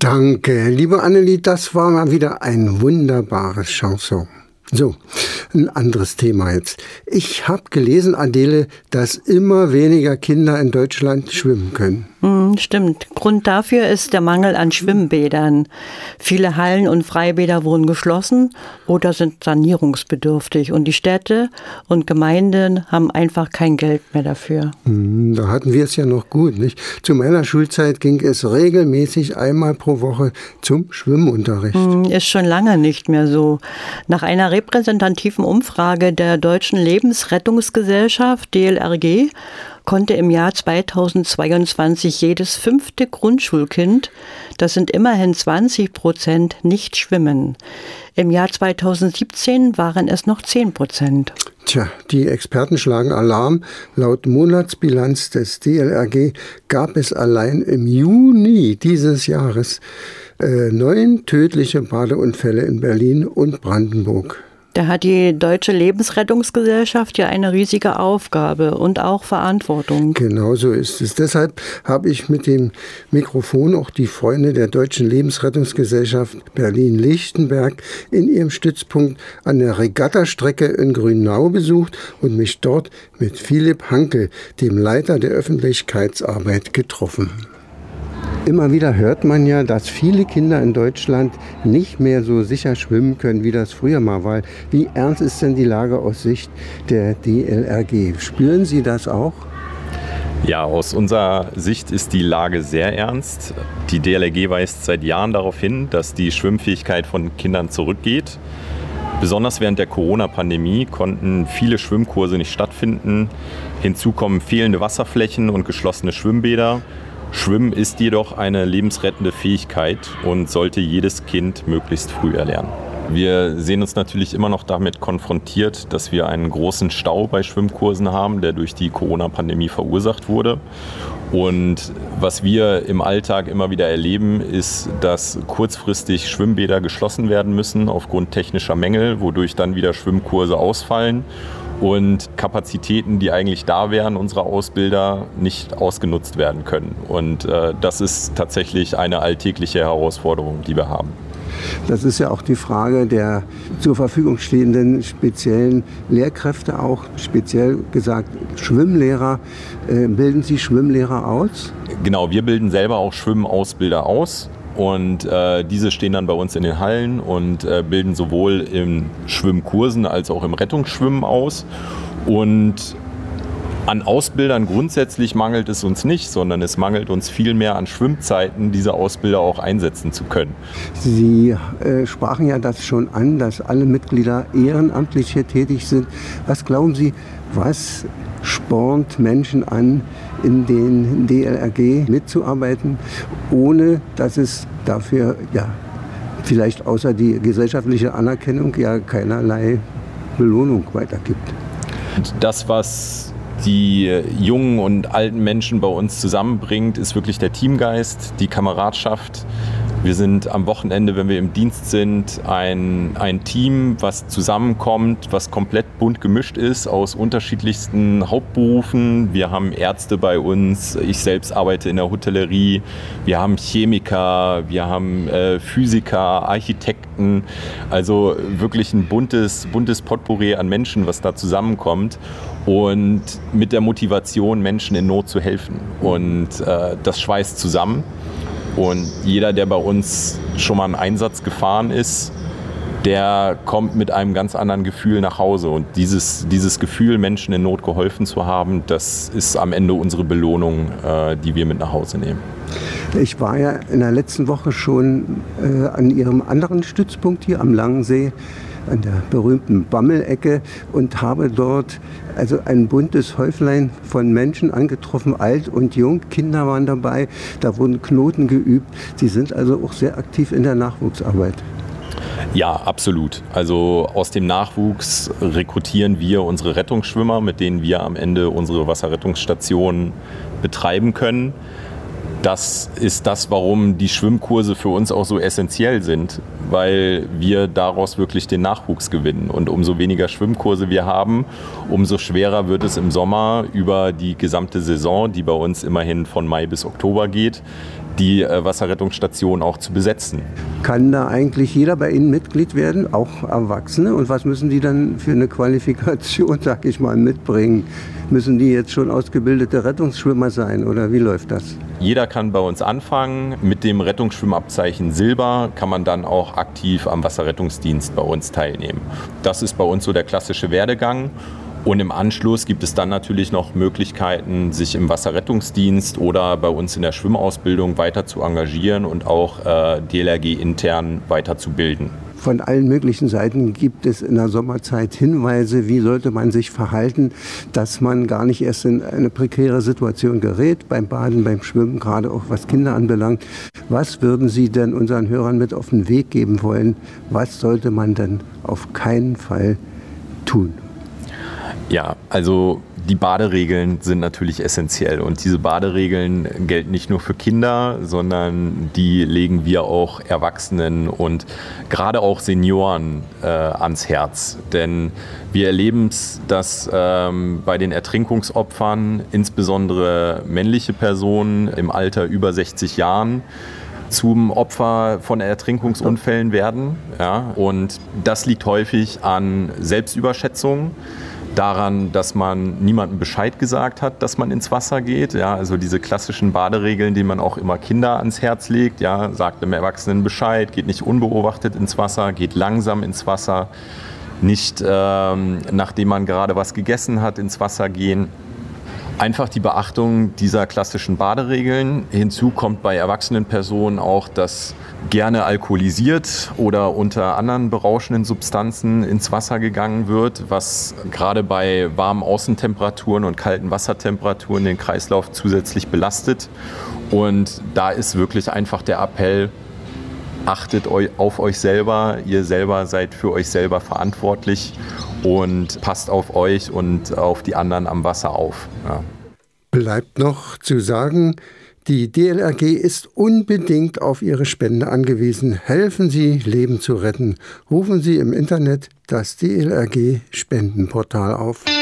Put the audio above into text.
Danke, liebe Annelie, das war mal wieder ein wunderbares Chanson. So, ein anderes Thema jetzt. Ich habe gelesen, Adele, dass immer weniger Kinder in Deutschland schwimmen können. Stimmt. Grund dafür ist der Mangel an Schwimmbädern. Viele Hallen und Freibäder wurden geschlossen oder sind sanierungsbedürftig. Und die Städte und Gemeinden haben einfach kein Geld mehr dafür. Da hatten wir es ja noch gut, nicht? Zu meiner Schulzeit ging es regelmäßig einmal pro Woche zum Schwimmunterricht. Ist schon lange nicht mehr so. Nach einer repräsentativen Umfrage der Deutschen Lebensrettungsgesellschaft, DLRG, konnte im Jahr 2022 jedes 5. Grundschulkind, das sind immerhin 20%, nicht schwimmen. Im Jahr 2017 waren es noch 10%. Tja, die Experten schlagen Alarm. Laut Monatsbilanz des DLRG gab es allein im Juni dieses Jahres 9 tödliche Badeunfälle in Berlin und Brandenburg. Da hat die Deutsche Lebensrettungsgesellschaft ja eine riesige Aufgabe und auch Verantwortung. Genau so ist es. Deshalb habe ich mit dem Mikrofon auch die Freunde der Deutschen Lebensrettungsgesellschaft Berlin-Lichtenberg in ihrem Stützpunkt an der Regattastrecke in Grünau besucht und mich dort mit Philipp Hankel, dem Leiter der Öffentlichkeitsarbeit, getroffen. Immer wieder hört man ja, dass viele Kinder in Deutschland nicht mehr so sicher schwimmen können, wie das früher mal war. Wie ernst ist denn die Lage aus Sicht der DLRG? Spüren Sie das auch? Ja, aus unserer Sicht ist die Lage sehr ernst. Die DLRG weist seit Jahren darauf hin, dass die Schwimmfähigkeit von Kindern zurückgeht. Besonders während der Corona-Pandemie konnten viele Schwimmkurse nicht stattfinden. Hinzu kommen fehlende Wasserflächen und geschlossene Schwimmbäder. Schwimmen ist jedoch eine lebensrettende Fähigkeit und sollte jedes Kind möglichst früh erlernen. Wir sehen uns natürlich immer noch damit konfrontiert, dass wir einen großen Stau bei Schwimmkursen haben, der durch die Corona-Pandemie verursacht wurde. Und was wir im Alltag immer wieder erleben, ist, dass kurzfristig Schwimmbäder geschlossen werden müssen aufgrund technischer Mängel, wodurch dann wieder Schwimmkurse ausfallen und Kapazitäten, die eigentlich da wären, unserer Ausbilder, nicht ausgenutzt werden können. Und das ist tatsächlich eine alltägliche Herausforderung, die wir haben. Das ist ja auch die Frage der zur Verfügung stehenden speziellen Lehrkräfte, auch speziell gesagt Schwimmlehrer. Bilden Sie Schwimmlehrer aus? Genau, wir bilden selber auch Schwimmausbilder aus. Und diese stehen dann bei uns in den Hallen und bilden sowohl in Schwimmkursen als auch im Rettungsschwimmen aus. Und an Ausbildern grundsätzlich mangelt es uns nicht, sondern es mangelt uns vielmehr an Schwimmzeiten, diese Ausbilder auch einsetzen zu können. Sie sprachen ja das schon an, dass alle Mitglieder ehrenamtlich hier tätig sind. Was glauben Sie, was spornt Menschen an, in den DLRG mitzuarbeiten, ohne dass es dafür vielleicht außer die gesellschaftliche Anerkennung ja keinerlei Belohnung weitergibt? Das, was die jungen und alten Menschen bei uns zusammenbringt, ist wirklich der Teamgeist, die Kameradschaft. Wir sind am Wochenende, wenn wir im Dienst sind, ein Team, was zusammenkommt, was komplett bunt gemischt ist aus unterschiedlichsten Hauptberufen. Wir haben Ärzte bei uns, ich selbst arbeite in der Hotellerie, wir haben Chemiker, wir haben Physiker, Architekten. Also wirklich ein buntes Potpourri an Menschen, was da zusammenkommt. Und mit der Motivation, Menschen in Not zu helfen. Und das schweißt zusammen. Und jeder, der bei uns schon mal einen Einsatz gefahren ist, der kommt mit einem ganz anderen Gefühl nach Hause. Und dieses Gefühl, Menschen in Not geholfen zu haben, das ist am Ende unsere Belohnung, die wir mit nach Hause nehmen. Ich war ja in der letzten Woche schon an Ihrem anderen Stützpunkt hier am Langensee, an der berühmten Bammelecke, und habe dort also ein buntes Häuflein von Menschen angetroffen, alt und jung. Kinder waren dabei, da wurden Knoten geübt. Sie sind also auch sehr aktiv in der Nachwuchsarbeit. Ja, absolut. Also aus dem Nachwuchs rekrutieren wir unsere Rettungsschwimmer, mit denen wir am Ende unsere Wasserrettungsstation betreiben können. Das ist das, warum die Schwimmkurse für uns auch so essentiell sind, weil wir daraus wirklich den Nachwuchs gewinnen. Und umso weniger Schwimmkurse wir haben, umso schwerer wird es im Sommer über die gesamte Saison, die bei uns immerhin von Mai bis Oktober geht, die Wasserrettungsstation auch zu besetzen. Kann da eigentlich jeder bei Ihnen Mitglied werden, auch Erwachsene? Und was müssen die dann für eine Qualifikation, sag ich mal, mitbringen? Müssen die jetzt schon ausgebildete Rettungsschwimmer sein oder wie läuft das? Jeder kann bei uns anfangen. Mit dem Rettungsschwimmabzeichen Silber kann man dann auch aktiv am Wasserrettungsdienst bei uns teilnehmen. Das ist bei uns so der klassische Werdegang. Und im Anschluss gibt es dann natürlich noch Möglichkeiten, sich im Wasserrettungsdienst oder bei uns in der Schwimmausbildung weiter zu engagieren und auch DLRG intern weiterzubilden. Von allen möglichen Seiten gibt es in der Sommerzeit Hinweise, wie sollte man sich verhalten, dass man gar nicht erst in eine prekäre Situation gerät, beim Baden, beim Schwimmen, gerade auch was Kinder anbelangt. Was würden Sie denn unseren Hörern mit auf den Weg geben wollen? Was sollte man denn auf keinen Fall tun? Ja, also die Baderegeln sind natürlich essentiell und diese Baderegeln gelten nicht nur für Kinder, sondern die legen wir auch Erwachsenen und gerade auch Senioren ans Herz. Denn wir erleben es, dass bei den Ertrinkungsopfern insbesondere männliche Personen im Alter über 60 Jahren zum Opfer von Ertrinkungsunfällen werden. Ja, und das liegt häufig an Selbstüberschätzung, daran, dass man niemandem Bescheid gesagt hat, dass man ins Wasser geht. Ja, also diese klassischen Baderegeln, die man auch immer Kinder ans Herz legt. Ja, sagt dem Erwachsenen Bescheid, geht nicht unbeobachtet ins Wasser, geht langsam ins Wasser, nicht nachdem man gerade was gegessen hat, ins Wasser gehen. Einfach die Beachtung dieser klassischen Baderegeln. Hinzu kommt bei erwachsenen Personen auch, dass gerne alkoholisiert oder unter anderen berauschenden Substanzen ins Wasser gegangen wird, was gerade bei warmen Außentemperaturen und kalten Wassertemperaturen den Kreislauf zusätzlich belastet. Und da ist wirklich einfach der Appell, achtet auf euch selber, ihr selber seid für euch selber verantwortlich und passt auf euch und auf die anderen am Wasser auf. Ja. Bleibt noch zu sagen, die DLRG ist unbedingt auf Ihre Spende angewiesen. Helfen Sie, Leben zu retten. Rufen Sie im Internet das DLRG Spendenportal auf.